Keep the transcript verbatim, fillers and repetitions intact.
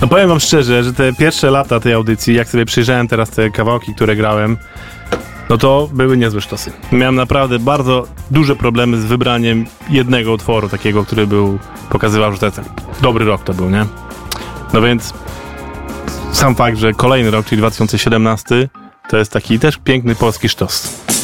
No powiem wam szczerze, że te pierwsze lata tej audycji, jak sobie przyjrzałem teraz te kawałki, które grałem, no to były niezłe sztosy. Miałem naprawdę bardzo duże problemy z wybraniem jednego utworu takiego, który był, pokazywał, że to jest dobry rok to był, nie? No więc sam fakt, że kolejny rok, czyli dwa tysiące siedemnasty, to jest taki też piękny polski sztos.